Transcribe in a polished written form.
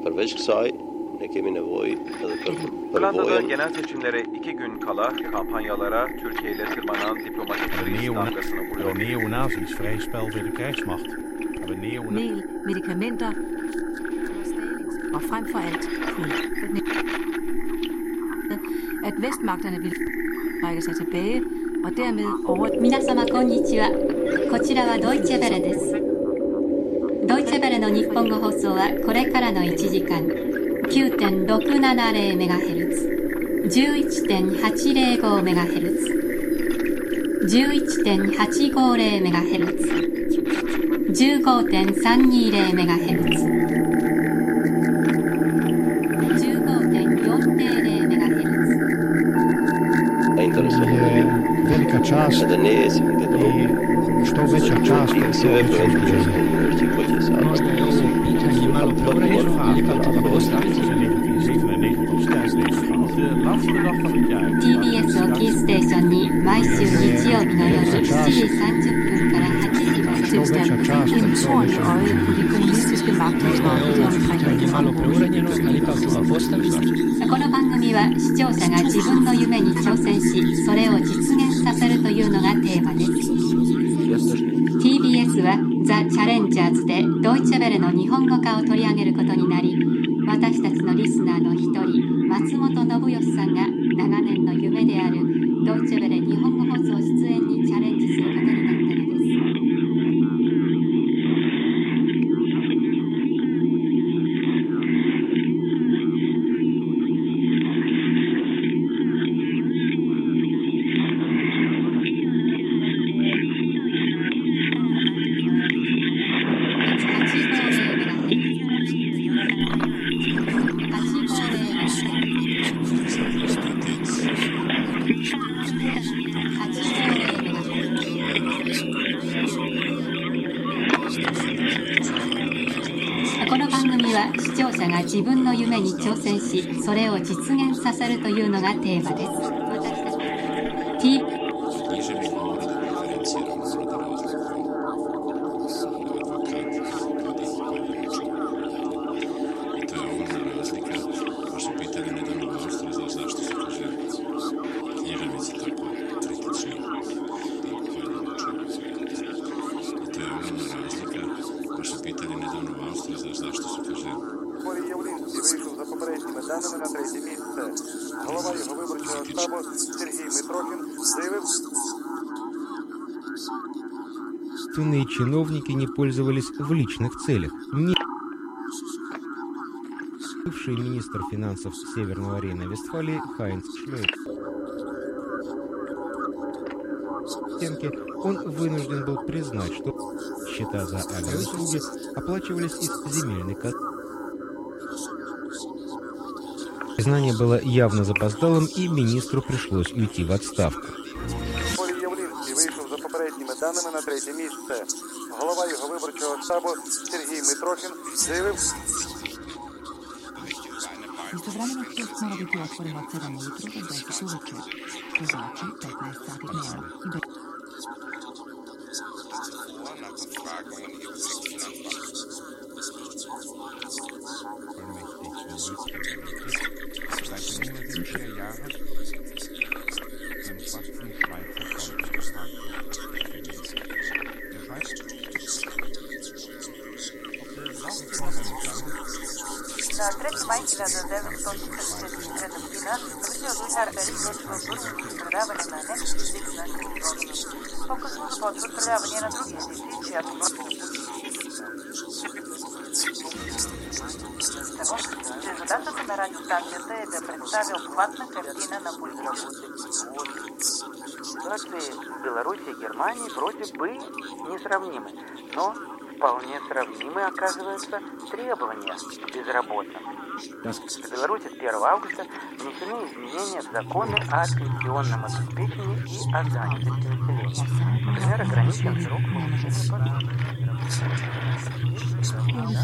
Hollanda'da genel seçimlere 2 gün kala kampanyalara Türkiye ile tırmanan diplomatik kriz damgasını vuruyor. Neonazis vrij spel bij de krijgsmacht. Mel, medikamenter og frem for alt krig. At vestmagterne vil række sig tilbage og dermed over... 皆様こんにちは。こちらはドイツェヴェレです。ドイツェヴェレの日本語放送はこれからの1時間 9.670MHz、 11.805MHz、 11.850MHz、 15.320MHz、 15.400MHz。 Velika čast i što veća čast u svojoj TBS をキーステーションに毎週日曜日の夜7時30分から8時まで En torn i øjet på de kommunistiske magthavere i det omkringliggende område. この番組は視聴者が自分の夢に挑戦し、それを実現させるというのがテーマです。TBS はザ・チャレンジャーズでドイツェヴェレの日本語化を取り上げることになり、私たちのリスナーの一人、松本信義さんが長年の夢であるドイツェヴェレ日本語放送出演にチャレンジすることになったのです。この番組は視聴者が自分の夢に挑戦し、それを実現させるというのがテーマです。 Государственные чиновники не пользовались в личных целях. Бывший министр финансов Северного Рейна-Вестфалии Хайнц Шлейк. Он вынужден был признать, что счета за авиауслуги оплачивались из земельной казны. Признание было явно запоздалым, и министру пришлось уйти в отставку. Даними на третє місце. Голова його виборчого штабу Сергій Митрохін заявив... Istovremeno kiosk mora biti otvoren od 7 ujutro do 10 uveče. To znači 15 sati dnevno. На 3 май 1953 година видеоблогар Ерик Лотфорд предаване на немски език на Крим. По-късно започва предавания на други езици, чиято задачата на радиостанцията е да представя обхватна картина на политическите. Ситуации в Беларуси и Германии вроде бы несравнимы, но вполне сравнимы, оказывается, требования к безработным. В Беларуси с 1 августа внесены изменения в законы о пенсионном обеспечении и о занятости населения. Например, ограничен срок получения подушки.